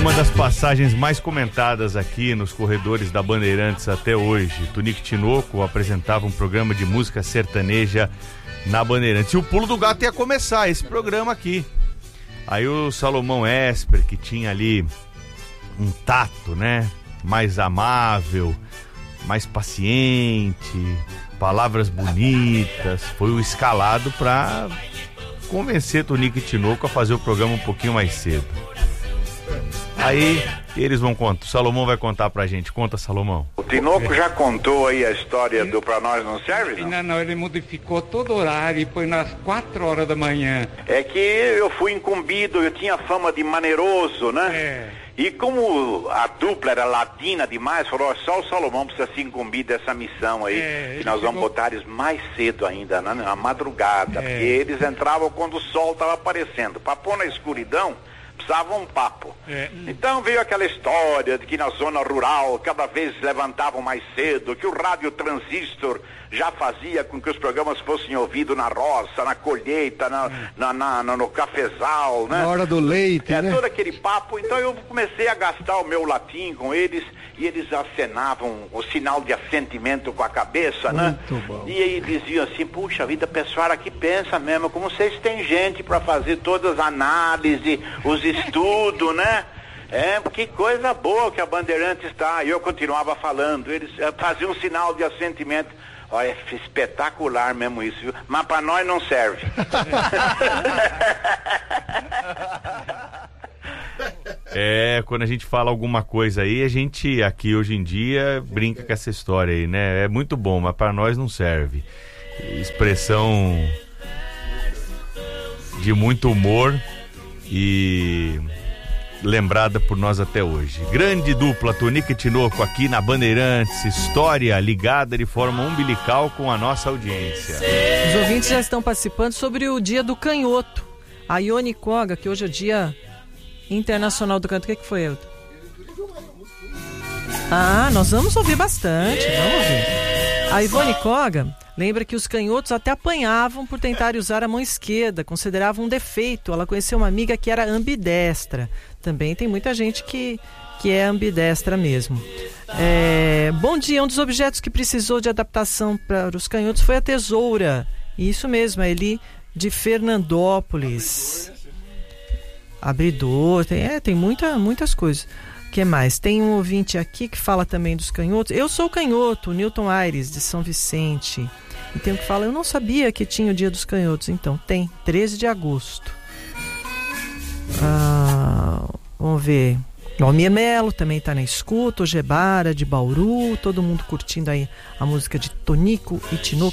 uma das passagens mais comentadas aqui nos corredores da Bandeirantes até hoje. Tunico e Tinoco apresentava um programa de música sertaneja na Bandeirantes. E o Pulo do Gato ia começar esse programa aqui. Aí o Salomão Esper, que tinha ali um tato, né? Mais amável, mais paciente, palavras bonitas, foi o escalado para convencer Tunico e Tinoco a fazer o programa um pouquinho mais cedo. Aí eles vão contar, o Salomão vai contar pra gente. Conta, Salomão. O Tinoco já contou aí a história do Pra Nós Não Serve, não? Não, ele modificou todo o horário e foi nas 4 horas da manhã. É que eu fui incumbido, eu tinha fama de maneiroso, né? E como a dupla era ladina demais, falou, só o Salomão precisa se incumbir dessa missão aí, que nós vamos botar eles mais cedo ainda, na madrugada, porque eles entravam quando o sol estava aparecendo. Pra pôr na escuridão, precisava um papo. Então veio aquela história de que na zona rural cada vez levantavam mais cedo, que o rádio transistor já fazia com que os programas fossem ouvidos na roça, na colheita, no cafezal, né? Na hora do leite, né? Todo aquele papo. Então eu comecei a gastar o meu latim com eles e eles acenavam o sinal de assentimento com a cabeça, né? Muito bom. E aí diziam assim, puxa vida, pessoal aqui pensa mesmo, como vocês têm gente para fazer todas as análises, os estudos, né? Que coisa boa que a Bandeirantes está. E eu continuava falando, eles faziam um sinal de assentimento. Olha, é espetacular mesmo isso, viu? Mas pra nós não serve. Quando a gente fala alguma coisa aí, a gente aqui hoje em dia brinca com essa história aí, né? É muito bom, mas pra nós não serve. Expressão de muito humor e lembrada por nós até hoje. Grande dupla, Tunico e Tinoco aqui na Bandeirantes, história ligada de forma umbilical com a nossa audiência. Os ouvintes já estão participando sobre o dia do canhoto. A Ione Koga, que hoje é o dia internacional do canto. O que foi, Elton? Nós vamos ouvir bastante, vamos ouvir. A Ivone Koga lembra que os canhotos até apanhavam por tentar usar a mão esquerda, consideravam um defeito. Ela conheceu uma amiga que era ambidestra. Também tem muita gente que é ambidestra mesmo. Bom dia, um dos objetos que precisou de adaptação para os canhotos foi a tesoura. Isso mesmo, a Eli de Fernandópolis. Abridor, tem muitas coisas. O que mais? Tem um ouvinte aqui que fala também dos canhotos. Eu sou canhoto, Newton Aires, de São Vicente. E tem um que fala, eu não sabia que tinha o dia dos canhotos. Então, tem, 13 de agosto. Vamos ver. O Almir Melo também está na escuta, o Gebara de Bauru, todo mundo curtindo aí a música de Tonico e Tinoco.